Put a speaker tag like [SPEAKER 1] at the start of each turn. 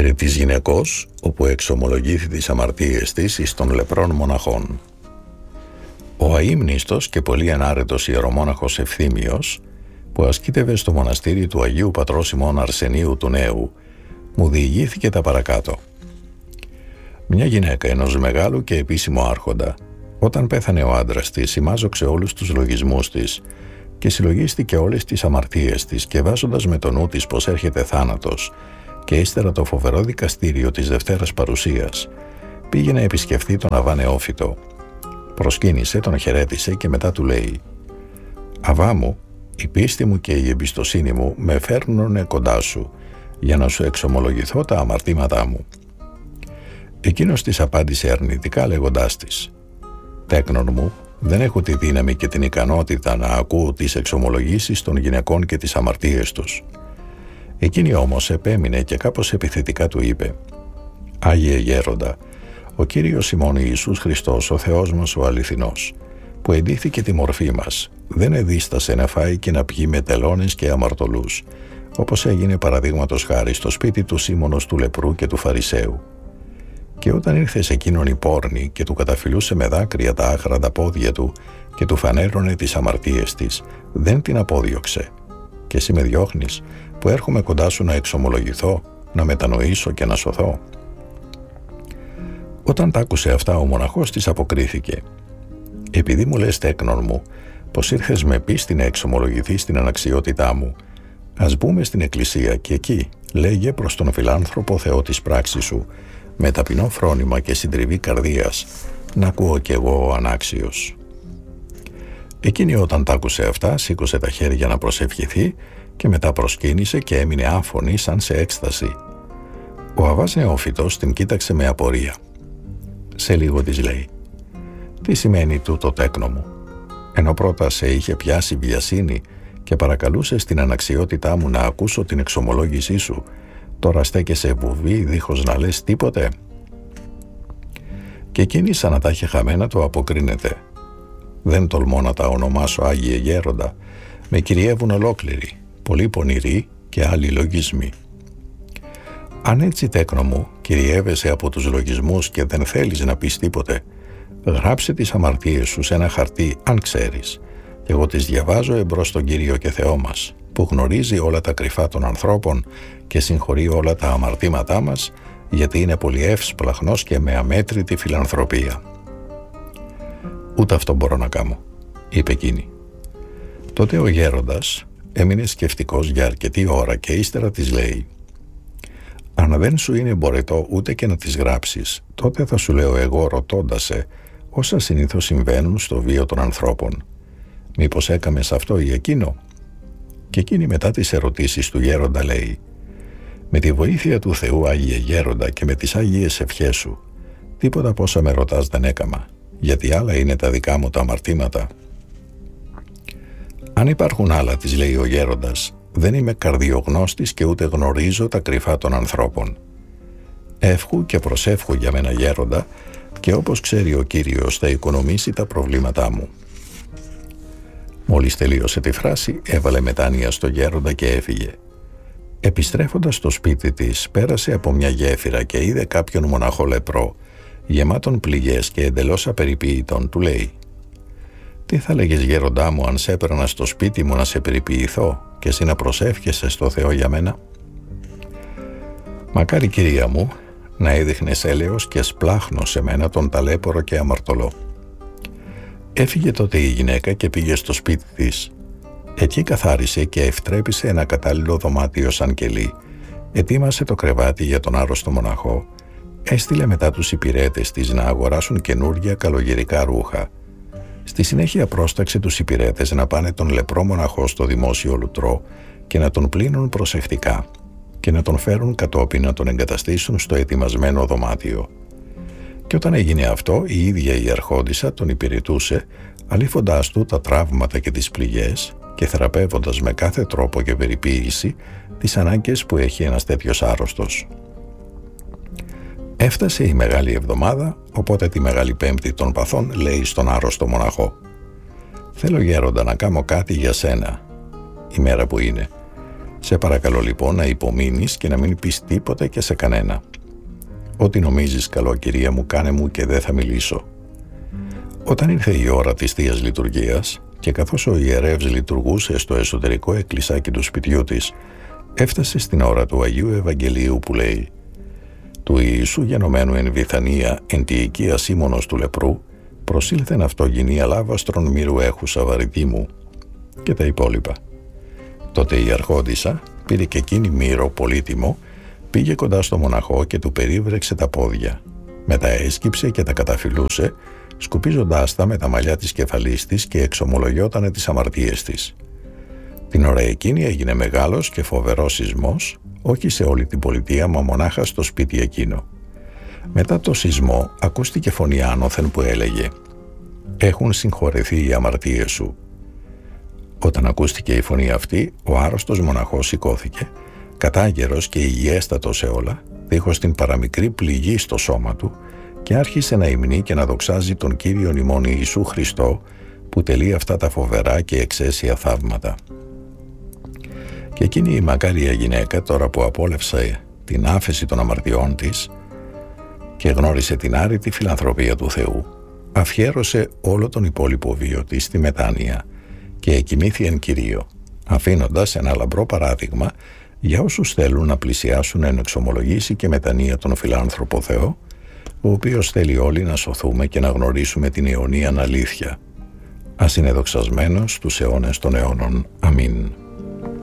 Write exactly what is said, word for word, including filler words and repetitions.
[SPEAKER 1] Περί της γυναικός, όπου εξομολογήθη τις αμαρτίες της εις των λεπρών μοναχών. Ο αείμνηστος και πολύ ενάρετος ιερομόναχος Ευθύμιος, που ασκήτευε στο μοναστήρι του Αγίου Πατρός ημών Αρσενίου του Νέου, μου διηγήθηκε τα παρακάτω. Μια γυναίκα ενός μεγάλου και επίσημου άρχοντα, όταν πέθανε ο άντρας της, σημάζοξε όλους τους λογισμούς της και συλλογίστηκε όλες τις αμαρτίες της και βάζοντας με το νου της πως έρχεται θάνατος και ύστερα το φοβερό δικαστήριο της Δευτέρας Παρουσίας, πήγε να επισκεφθεί τον Αββά Νεόφυτο. Προσκύνησε, τον χαιρέτησε και μετά του λέει: «Αββά μου, η πίστη μου και η εμπιστοσύνη μου με φέρνουνε κοντά σου για να σου εξομολογηθώ τα αμαρτήματά μου». Εκείνος της απάντησε αρνητικά λέγοντάς της: «Τέκνον μου, δεν έχω τη δύναμη και την ικανότητα να ακούω τις εξομολογήσεις των γυναικών και τις αμαρτίες τους». Εκείνη όμως επέμεινε και κάπως επιθετικά του είπε: «Άγιε Γέροντα, ο Κύριος ημών Ιησούς Χριστός, ο Θεός μας ο αληθινός, που εντύθηκε τη μορφή μας, δεν εδίστασε να φάει και να πιει με τελώνες και αμαρτωλούς, όπως έγινε παραδείγματος χάρη στο σπίτι του Σίμωνος του λεπρού και του Φαρισαίου. Και όταν ήρθε σε εκείνον η πόρνη και του καταφυλούσε με δάκρυα τα άχραντα πόδια του και του φανέρωνε τις αμαρτίες της, δεν την απόδιωξε. Και εσύ με διώχνεις, που έρχομαι κοντά σου να εξομολογηθώ, να μετανοήσω και να σωθώ». Όταν τ' άκουσε αυτά, ο μοναχός της αποκρίθηκε: «Επειδή μου λες, τέκνον μου, πως ήρθες με πίστη να εξομολογηθείς την αναξιότητά μου, ας μπούμε στην εκκλησία και εκεί λέγε προς τον φιλάνθρωπο Θεό της πράξης σου, με ταπεινό φρόνημα και συντριβή καρδίας, να ακούω κι εγώ ο ανάξιος». Εκείνη όταν τ' άκουσε αυτά, σήκωσε τα χέρια να προσευχηθεί και μετά προσκύνησε και έμεινε άφωνη σαν σε έκσταση. Ο Αββάς Νεόφυτος την κοίταξε με απορία. Σε λίγο της λέει: «Τι σημαίνει τούτο, τέκνο μου? Ενώ πρώτα σε είχε πιάσει βιασύνη και παρακαλούσε στην αναξιότητά μου να ακούσω την εξομολόγησή σου, τώρα στέκεσαι βουβή δίχως να λες τίποτε?» Και εκείνη σαν να τα είχε χαμένα το αποκρίνεται: «Δεν τολμώ να τα ονομάσω Άγιε Γέροντα, με κυριεύουν ολόκληροι, πολύ πονηροί και άλλοι λογισμοί». Αν έτσι, τέκνο μου, κυριεύεσαι από τους λογισμούς και δεν θέλεις να πεις τίποτε, γράψε τις αμαρτίες σου σε ένα χαρτί, αν ξέρεις, και εγώ τις διαβάζω εμπρός στον Κύριο και Θεό μας, που γνωρίζει όλα τα κρυφά των ανθρώπων και συγχωρεί όλα τα αμαρτήματά μας, γιατί είναι πολύ εύσπλαχνος και με αμέτρητη φιλανθρωπία». «Ούτε αυτό μπορώ να κάνω», είπε εκείνη. Τότε ο γέροντας έμεινε σκεφτικός για αρκετή ώρα και ύστερα της λέει: «Αν δεν σου είναι μπορετό ούτε και να τις γράψεις, τότε θα σου λέω εγώ, ρωτώντας σε όσα συνήθως συμβαίνουν στο βίο των ανθρώπων. Μήπως έκαμες αυτό ή εκείνο?» Και εκείνη μετά τις ερωτήσεις του γέροντα λέει: «Με τη βοήθεια του Θεού, Άγιε Γέροντα, και με τις Άγιες ευχές σου, τίποτα από όσα με ρωτάς δεν έκαμα, γιατί άλλα είναι τα δικά μου τα αμαρτήματα». «Αν υπάρχουν άλλα», της λέει ο γέροντας, «δεν είμαι καρδιογνώστης και ούτε γνωρίζω τα κρυφά των ανθρώπων. Εύχου και προσεύχου για μένα, γέροντα, και όπως ξέρει ο Κύριος θα οικονομήσει τα προβλήματά μου». Μόλις τελείωσε τη φράση, έβαλε μετάνοια στο γέροντα και έφυγε. Επιστρέφοντας στο σπίτι της, πέρασε από μια γέφυρα και είδε κάποιον μοναχό λεπρό, γεμάτον πληγές και εντελώς απεριποίητον. Του λέει: «Τι θα λέγες, γέροντά μου, αν σε έπαιρνα στο σπίτι μου να σε περιποιηθώ και εσύ να προσεύχεσαι στο Θεό για μένα?» «Μακάρι, κυρία μου, να έδειχνες έλεος και σπλάχνο σε μένα τον ταλέπορο και αμαρτωλό». Έφυγε τότε η γυναίκα και πήγε στο σπίτι της. Εκεί καθάρισε και ευτρέπησε ένα κατάλληλο δωμάτιο σαν κελί, ετοίμασε το κρεβάτι για τον άρρωστο μοναχό, έστειλε μετά τους υπηρέτες της να αγοράσουν καινούργια καλογερικά ρούχα. Στη συνέχεια πρόσταξε τους υπηρέτες να πάνε τον λεπρό μοναχό στο δημόσιο λουτρό και να τον πλύνουν προσεκτικά και να τον φέρουν κατόπιν να τον εγκαταστήσουν στο ετοιμασμένο δωμάτιο. Και όταν έγινε αυτό, η ίδια η αρχόντισσα τον υπηρετούσε, αλήφοντάς του τα τραύματα και τις πληγές και θεραπεύοντας με κάθε τρόπο και περιποίηση τις ανάγκες που έχει ένας τέτοιος άρρωστος. Έφτασε η Μεγάλη Εβδομάδα, οπότε τη Μεγάλη Πέμπτη των Παθών λέει στον άρρωστο μοναχό: «Θέλω, γέροντα, να κάνω κάτι για σένα, η μέρα που είναι. Σε παρακαλώ λοιπόν να υπομείνεις και να μην πεις τίποτα και σε κανένα. Ό,τι νομίζεις καλό, κυρία μου, κάνε μου και δεν θα μιλήσω. Όταν ήρθε η ώρα της Θείας Λειτουργίας και καθώς ο ιερεύς λειτουργούσε στο εσωτερικό εκκλησάκι του σπιτιού της, έφτασε στην ώρα του Αγίου Ευαγγελίου που λέει «Του Ιησού γενομένου εν Βηθανία εν τη οικία Σίμωνος του λεπρού, προσήλθεν αυτογενή αλάβαστρον μύρου έχουσα βαρυτίμου» και τα υπόλοιπα. Τότε η αρχόντισσα πήρε και εκείνη μύρο πολύτιμο, πήγε κοντά στο μοναχό και του περίβρεξε τα πόδια. Μετά έσκυψε και τα καταφυλούσε, σκουπίζοντάς τα με τα μαλλιά της κεφαλής της και εξομολογιότανε τις αμαρτίες της. Την ώρα εκείνη έγινε μεγάλος και φοβερός σεισμός, όχι σε όλη την πολιτεία, μα μονάχα στο σπίτι εκείνο. Μετά το σεισμό ακούστηκε φωνή άνωθεν που έλεγε «Έχουν συγχωρεθεί οι αμαρτίες σου». Όταν ακούστηκε η φωνή αυτή, ο άρρωστος μοναχός σηκώθηκε, κατάγερος και υγιέστατος σε όλα, δίχως την παραμικρή πληγή στο σώμα του, και άρχισε να υμνεί και να δοξάζει τον Κύριον ημών Ιησού Χριστό, που τελεί αυτά τα φοβερά και εξαίσια θαύματα. Και εκείνη η μακάρια γυναίκα, τώρα που απόλαυσε την άφεση των αμαρτιών της και γνώρισε την άρρητη φιλανθρωπία του Θεού, αφιέρωσε όλο τον υπόλοιπο βίο της στη μετάνοια και εκοιμήθη εν Κυρίω, αφήνοντας ένα λαμπρό παράδειγμα για όσους θέλουν να πλησιάσουν εν εξομολογήσει και μετανία τον φιλάνθρωπο Θεό, ο οποίος θέλει όλοι να σωθούμε και να γνωρίσουμε την αιωνίαν αλήθεια. Ας είναι δοξασμένος στους αιώνες των αιώνων. Αμήν.